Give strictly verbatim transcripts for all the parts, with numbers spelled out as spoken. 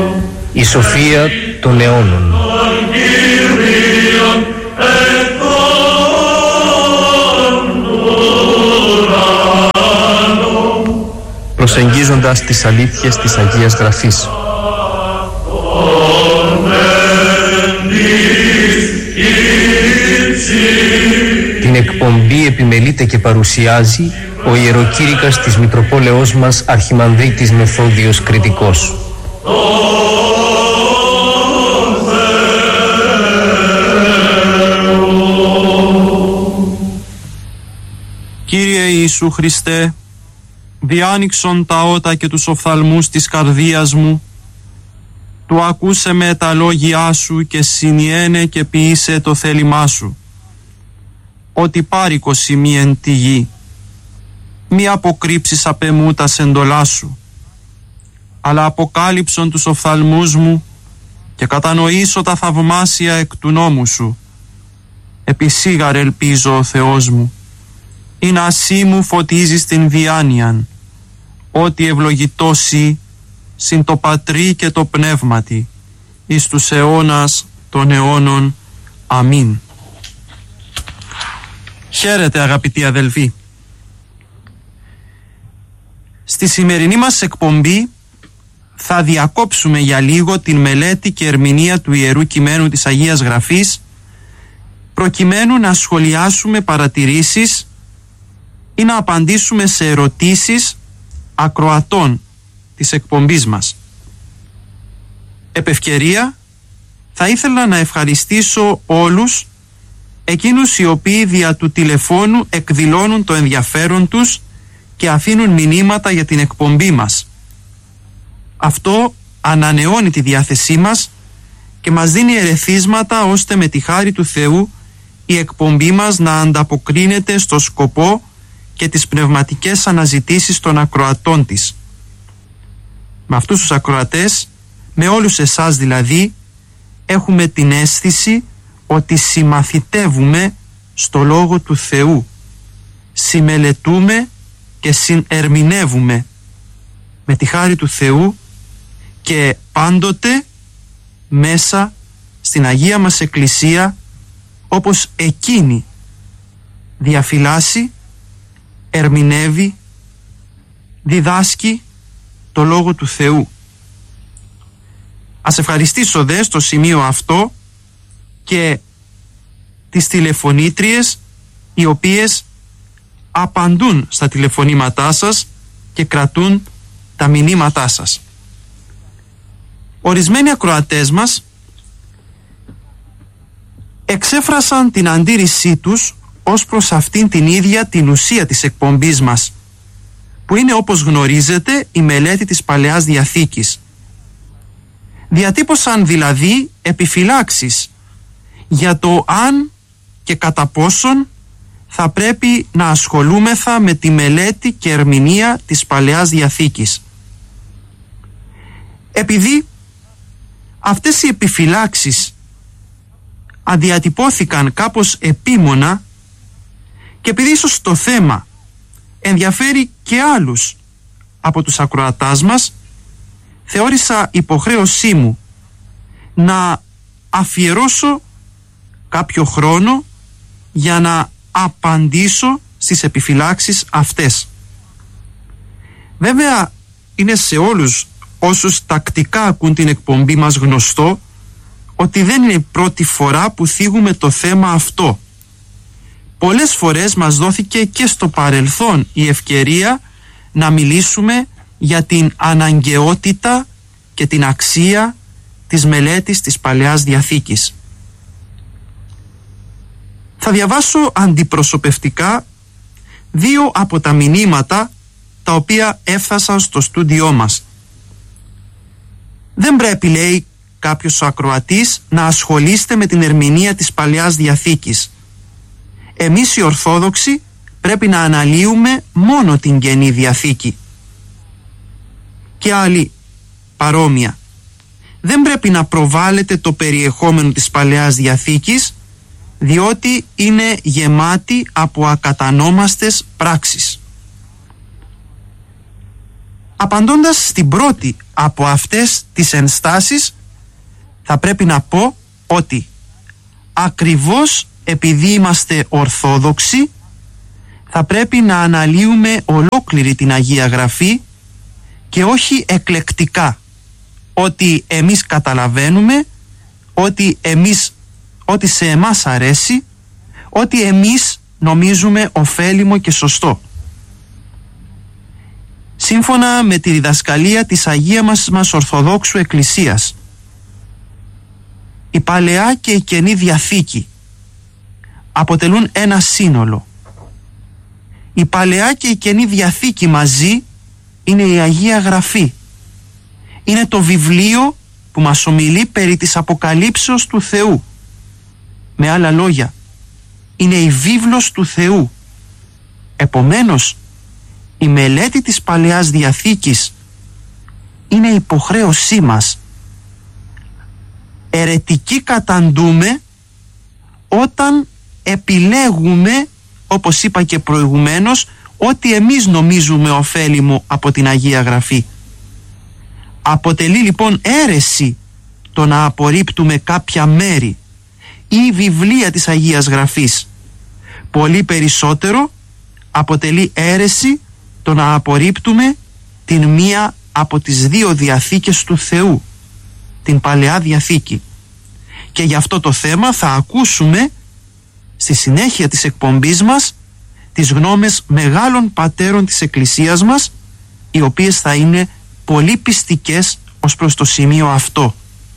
Η σοφία των αιώνων. Προσεγγίζοντας τις αλήθειες της Αγίας Γραφής. Την εκπομπή επιμελείται και παρουσιάζει ο ιεροκήρυκας της Μητροπόλεως μας Αρχιμανδρίτης Μεθόδιος Κρητικός. Κύριε Ιησού Χριστέ, διάνοιξον τα ότα και τους οφθαλμούς της καρδίας μου, του ακούσε με τα λόγια σου και συνιένε και ποιήσε το θέλημά σου, ότι πάρικος ημί εν τη γη, μη αποκρύψεις απ' εμού τα σεντολά σου, αλλά αποκάλυψον τους οφθαλμούς μου και κατανοήσω τα θαυμάσια εκ του νόμου σου. Επισήγαρ ελπίζω ο Θεός μου, ή να σύ μου φωτίζεις την διάνοιαν, ότι ευλογητώσει συν το Πατρί και το Πνεύματι, εις τους αιώνας των αιώνων. Αμήν. Χαίρετε αγαπητοί αδελφοί. Στη σημερινή μας εκπομπή θα διακόψουμε για λίγο την μελέτη και ερμηνεία του Ιερού Κειμένου της Αγίας Γραφής, προκειμένου να σχολιάσουμε παρατηρήσεις ή να απαντήσουμε σε ερωτήσεις ακροατών της εκπομπής μας. Επ' ευκαιρία θα ήθελα να ευχαριστήσω όλους εκείνους οι οποίοι δια του τηλεφώνου εκδηλώνουν το ενδιαφέρον τους και αφήνουν μηνύματα για την εκπομπή μας. Αυτό ανανεώνει τη διάθεσή μας και μας δίνει ερεθίσματα ώστε με τη χάρη του Θεού η εκπομπή μας να ανταποκρίνεται στο σκοπό και τις πνευματικές αναζητήσεις των ακροατών της. Με αυτούς τους ακροατές, με όλους εσάς δηλαδή, έχουμε την αίσθηση ότι συμμαθητεύουμε στο Λόγο του Θεού, συμμελετούμε και συνερμηνεύουμε με τη χάρη του Θεού και πάντοτε μέσα στην Αγία μας Εκκλησία, όπως εκείνη διαφυλάσσει, ερμηνεύει, διδάσκει το Λόγο του Θεού. Ας ευχαριστήσω δε στο σημείο αυτό και τις τηλεφωνήτριες οι οποίες απαντούν στα τηλεφωνήματά σας και κρατούν τα μηνύματά σας. Ορισμένοι ακροατές μας εξέφρασαν την αντίρρησή τους ως προς αυτήν την ίδια την ουσία της εκπομπής μας, που είναι, όπως γνωρίζετε, η μελέτη της Παλαιάς Διαθήκης. Διατύπωσαν δηλαδή επιφυλάξεις για το αν και κατά πόσον θα πρέπει να ασχολούμεθα με τη μελέτη και ερμηνεία της Παλαιάς Διαθήκης. Επειδή αυτές οι επιφυλάξεις αδιατυπώθηκαν κάπως επίμονα και επειδή ίσως το θέμα ενδιαφέρει και άλλους από τους ακροατάς μας, θεώρησα υποχρέωσή μου να αφιερώσω κάποιο χρόνο για να απαντήσω στις επιφυλάξεις αυτές. Βέβαια είναι σε όλους όσους τακτικά ακούν την εκπομπή μας γνωστό ότι δεν είναι η πρώτη φορά που θίγουμε το θέμα αυτό. Πολλές φορές μας δόθηκε και στο παρελθόν η ευκαιρία να μιλήσουμε για την αναγκαιότητα και την αξία της μελέτης της Παλαιάς Διαθήκης. Θα διαβάσω αντιπροσωπευτικά δύο από τα μηνύματα τα οποία έφτασαν στο στούντιό μας. Δεν πρέπει, λέει κάποιος ακροατής, να ασχολείστε με την ερμηνεία της Παλαιάς Διαθήκης. Εμείς οι Ορθόδοξοι πρέπει να αναλύουμε μόνο την Καινή Διαθήκη. Και άλλη παρόμοια. Δεν πρέπει να προβάλλετε το περιεχόμενο της Παλαιάς Διαθήκης, διότι είναι γεμάτη από ακατανόμαστες πράξεις. Απαντώντας στην πρώτη από αυτές τις ενστάσεις, θα πρέπει να πω ότι ακριβώς επειδή είμαστε Ορθόδοξοι, θα πρέπει να αναλύουμε ολόκληρη την Αγία Γραφή και όχι εκλεκτικά, ότι εμείς καταλαβαίνουμε, ότι εμείς, ότι σε εμάς αρέσει, ότι εμείς νομίζουμε ωφέλιμο και σωστό. Σύμφωνα με τη διδασκαλία της Αγίας μας, μας Ορθοδόξου Εκκλησίας, η Παλαιά και η Καινή Διαθήκη αποτελούν ένα σύνολο. Η Παλαιά και η Καινή Διαθήκη μαζί είναι η Αγία Γραφή. Είναι το βιβλίο που μας ομιλεί περί της αποκαλύψεως του Θεού. Με άλλα λόγια, είναι η βίβλος του Θεού. Επομένως, η μελέτη της Παλαιάς Διαθήκης είναι υποχρέωσή μας. Αιρετικοί καταντούμε όταν επιλέγουμε, όπως είπα και προηγουμένως, ότι εμείς νομίζουμε ωφέλιμο από την Αγία Γραφή. Αποτελεί λοιπόν αίρεση το να απορρίπτουμε κάποια μέρη ή βιβλία της Αγίας Γραφής. Πολύ περισσότερο αποτελεί αίρεση το να απορρίπτουμε την μία από τις δύο διαθήκες του Θεού, την Παλαιά Διαθήκη. Και για αυτό το θέμα θα ακούσουμε στη συνέχεια της εκπομπής μας τις γνώμες μεγάλων πατέρων της Εκκλησίας μας, οι οποίες θα είναι πολύ πιστικές ως προς το σημείο αυτό.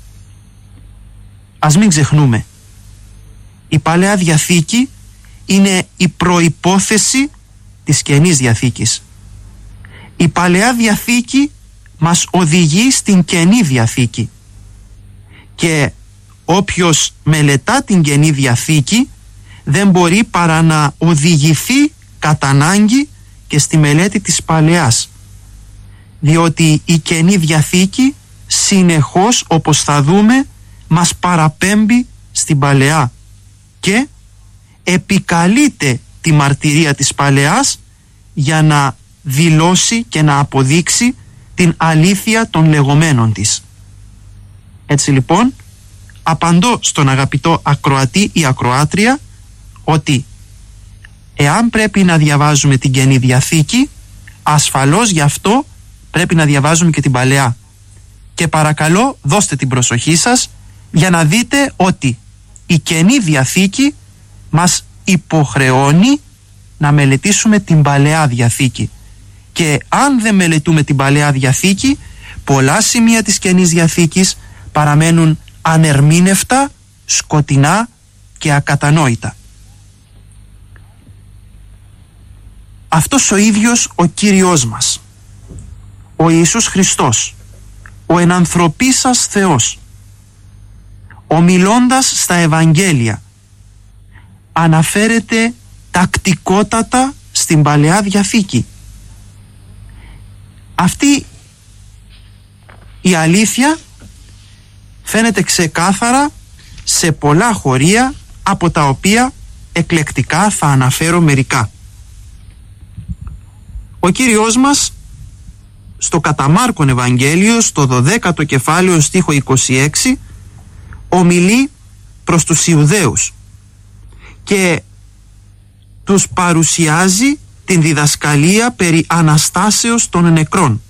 Ας μην ξεχνούμε, η Παλαιά Διαθήκη είναι η προϋπόθεση της Καινής Διαθήκης. Η Παλαιά Διαθήκη μας οδηγεί στην Καινή Διαθήκη και όποιος μελετά την Καινή Διαθήκη δεν μπορεί παρά να οδηγηθεί κατά ανάγκη και στη μελέτη της Παλαιάς, διότι η Καινή Διαθήκη συνεχώς, όπως θα δούμε, μας παραπέμπει στην Παλαιά και επικαλείται τη μαρτυρία της Παλαιάς για να δηλώσει και να αποδείξει την αλήθεια των λεγόμενων της. Έτσι λοιπόν, απαντώ στον αγαπητό ακροατή ή ακροάτρια ότι εάν πρέπει να διαβάζουμε την Καινή Διαθήκη, ασφαλώς γι' αυτό πρέπει να διαβάζουμε και την Παλαιά. Και παρακαλώ δώστε την προσοχή σας για να δείτε ότι η Καινή Διαθήκη μας υποχρεώνει να μελετήσουμε την Παλαιά Διαθήκη. Και αν δεν μελετούμε την Παλαιά Διαθήκη, πολλά σημεία της Καινής Διαθήκης παραμένουν ανερμήνευτα, σκοτεινά και ακατανόητα. Αυτός ο ίδιος ο Κύριος μας, ο Ιησούς Χριστός, ο ενανθρωπίσας Θεός, ομιλώντας στα Ευαγγέλια, αναφέρεται τακτικότατα στην Παλαιά Διαθήκη. Αυτή η αλήθεια φαίνεται ξεκάθαρα σε πολλά χωρία, από τα οποία εκλεκτικά θα αναφέρω μερικά. Ο Κύριος μας στο κατά Μάρκον Ευαγγέλιο, στο δωδέκατο κεφάλαιο στίχο είκοσι έξι, ομιλεί προς τους Ιουδαίους και τους παρουσιάζει την διδασκαλία περί Αναστάσεως των νεκρών.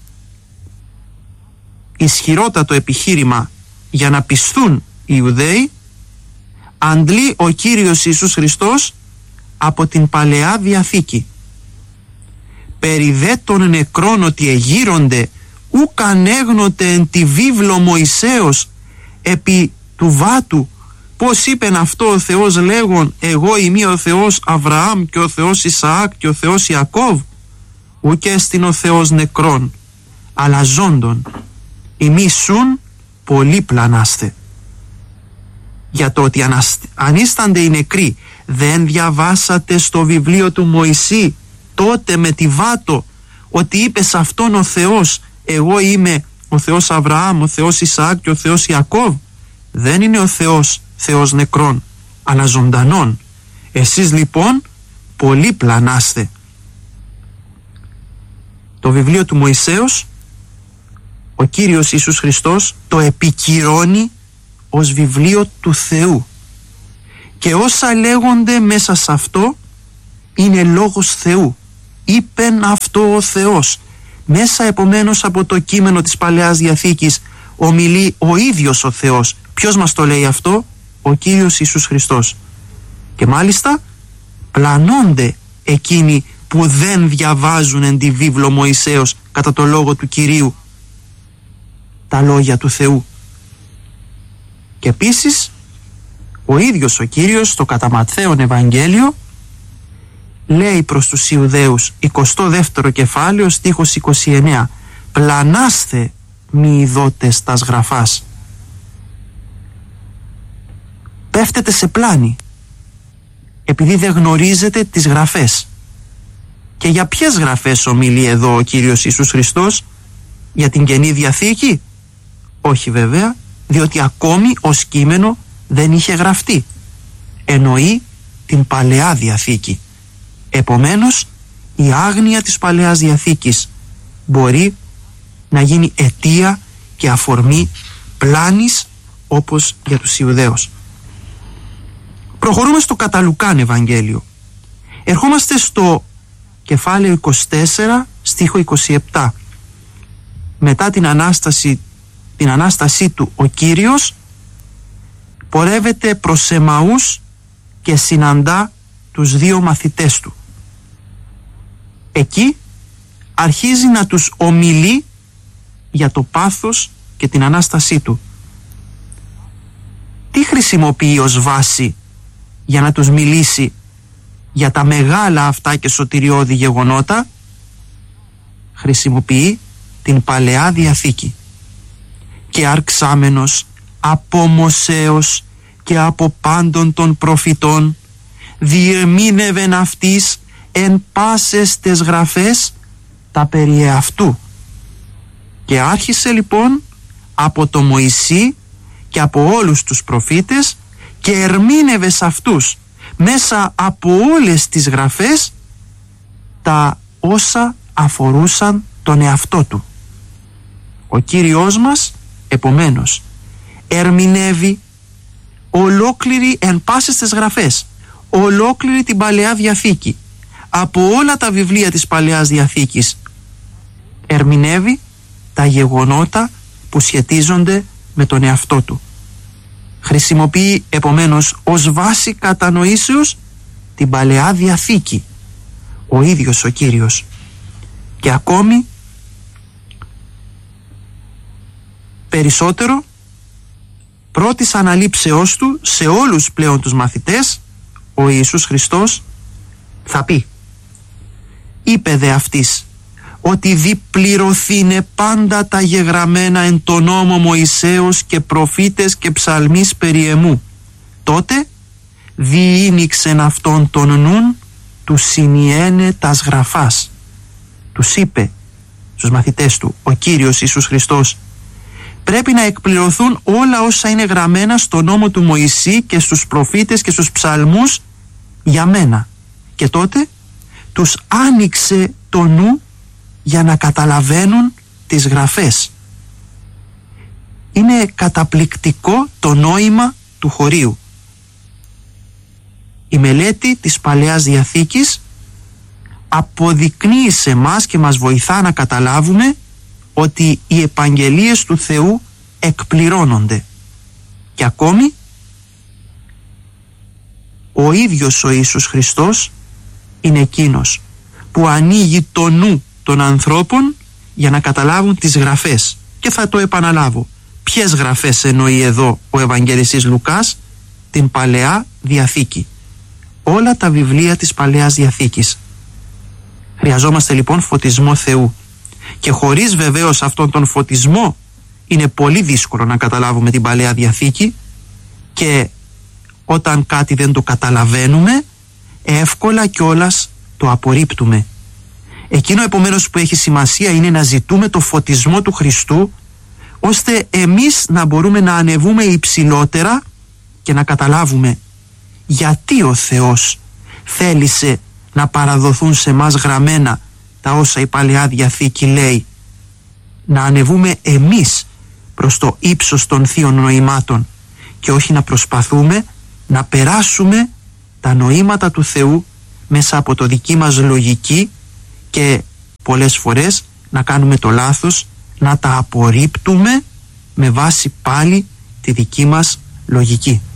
Ισχυρότατο επιχείρημα για να πιστούν οι Ιουδαίοι αντλεί ο Κύριος Ιησούς Χριστός από την Παλαιά Διαθήκη. Περί δε των νεκρών ότι εγείρονται ουκ ανέγνωτε εν τη βίβλο Μωυσέως επί του βάτου, πως είπεν αυτό ο Θεός λέγον εγώ είμαι ο Θεός Αβραάμ και ο Θεός Ισαάκ και ο Θεός Ιακώβ, ουκ έστιν ο Θεός νεκρών αλλά ζώντων, ημίσουν πολύ πλανάστε. Για το ότι ανίστανται οι νεκροί, δεν διαβάσατε στο βιβλίο του Μωυσή τότε με τη βάτο ότι είπε σε αυτόν ο Θεός εγώ είμαι ο Θεός Αβραάμ, ο Θεός Ισαάκ και ο Θεός Ιακώβ? Δεν είναι ο Θεός Θεός νεκρών αλλά ζωντανών. Εσείς λοιπόν πολύ πλανάστε. Το βιβλίο του Μωυσέως ο Κύριος Ιησούς Χριστός το επικυρώνει ως βιβλίο του Θεού, και όσα λέγονται μέσα σε αυτό είναι λόγος Θεού. Είπεν αυτό ο Θεός. Μέσα επομένως από το κείμενο της Παλαιάς Διαθήκης ομιλεί ο ίδιος ο Θεός. Ποιος μας το λέει αυτό? Ο Κύριος Ιησούς Χριστός. Και μάλιστα πλανώνται εκείνοι που δεν διαβάζουν εν τη βίβλο Μωυσέως κατά το λόγο του Κυρίου τα λόγια του Θεού. Και επίσης ο ίδιος ο Κύριος στο κατά Ματθαίον Ευαγγέλιο λέει προς τους Ιουδαίους, εικοστό δεύτερο κεφάλαιο, στίχος είκοσι εννέα, «Πλανάστε μη ειδότες τας γραφάς». Πέφτετε σε πλάνη επειδή δεν γνωρίζετε τις γραφές. Και για ποιες γραφές ομιλεί εδώ ο Κύριος Ιησούς Χριστός? Για την Καινή Διαθήκη? Όχι βέβαια, διότι ακόμη ως κείμενο δεν είχε γραφτεί. Εννοεί την Παλαιά Διαθήκη. Επομένως η άγνοια της Παλαιάς Διαθήκης μπορεί να γίνει αιτία και αφορμή πλάνης όπως για τους Ιουδαίους. Προχωρούμε στο κατά Λουκάν Ευαγγέλιο. Ερχόμαστε στο κεφάλαιο είκοσι τέσσερα στίχο είκοσι επτά. Μετά την Ανάσταση, την Ανάστασή του ο Κύριος πορεύεται προς Εμαούς και συναντά τους δύο μαθητές του. Εκεί αρχίζει να τους ομιλεί για το πάθος και την Ανάστασή του. Τι χρησιμοποιεί ως βάση για να τους μιλήσει για τα μεγάλα αυτά και σωτηριώδη γεγονότα? Χρησιμοποιεί την Παλαιά Διαθήκη. «Και αρξάμενος από Μωσέως και από πάντων των προφητών διερμήνευεν αυτής εν πάσες τες γραφές τα περί εαυτού». Και άρχισε λοιπόν από το Μωυσή και από όλους τους προφήτες και ερμήνευε σε αυτούς μέσα από όλες τις γραφές τα όσα αφορούσαν τον εαυτό του. Ο Κύριος μας επομένως ερμηνεύει ολόκληρη εν πάσες τις γραφές, ολόκληρη την Παλαιά Διαθήκη. Από όλα τα βιβλία της Παλαιάς Διαθήκης ερμηνεύει τα γεγονότα που σχετίζονται με τον εαυτό του. Χρησιμοποιεί επομένως ως βάση κατανοήσεως την Παλαιά Διαθήκη ο ίδιος ο Κύριος. Και ακόμη περισσότερο, πρώτης αναλήψεώς του σε όλους πλέον τους μαθητές, ο Ιησούς Χριστός θα πει, είπε δε αυτής, ότι διπληρωθήνε πάντα τα γεγραμμένα εν τον νόμο Μωυσέως και προφήτες και ψαλμείς περί εμού. Τότε διήνυξεν αυτόν τον νουν του συνιένε τας γραφάς. Τους είπε στους μαθητές του ο Κύριος Ιησούς Χριστός, πρέπει να εκπληρωθούν όλα όσα είναι γραμμένα στο νόμο του Μωυσή και στους προφήτες και στους ψαλμούς για μένα. Και τότε τους άνοιξε το νου για να καταλαβαίνουν τις γραφές. Είναι καταπληκτικό το νόημα του χωρίου. Η μελέτη της Παλαιάς Διαθήκης αποδεικνύει σε μας και μας βοηθά να καταλάβουμε ότι οι επαγγελίες του Θεού εκπληρώνονται. Και ακόμη ο ίδιος ο Ιησούς Χριστός είναι εκείνος που ανοίγει το νου των ανθρώπων για να καταλάβουν τις γραφές. Και θα το επαναλάβω. Ποιες γραφές εννοεί εδώ ο Ευαγγελιστής Λουκάς? Την Παλαιά Διαθήκη. Όλα τα βιβλία της Παλαιάς Διαθήκης. Χρειαζόμαστε λοιπόν φωτισμό Θεού. Και χωρίς βεβαίως αυτόν τον φωτισμό είναι πολύ δύσκολο να καταλάβουμε την Παλαιά Διαθήκη, και όταν κάτι δεν το καταλαβαίνουμε εύκολα κιόλας το απορρίπτουμε. Εκείνο επομένως που έχει σημασία είναι να ζητούμε το φωτισμό του Χριστού, ώστε εμείς να μπορούμε να ανεβούμε υψηλότερα και να καταλάβουμε γιατί ο Θεός θέλησε να παραδοθούν σε μας γραμμένα τα όσα η Παλαιά Διαθήκη λέει, να ανεβούμε εμείς προς το ύψος των θείων νοημάτων και όχι να προσπαθούμε να περάσουμε τα νοήματα του Θεού μέσα από το δική μας λογική και πολλές φορές να κάνουμε το λάθος να τα απορρίπτουμε με βάση πάλι τη δική μας λογική.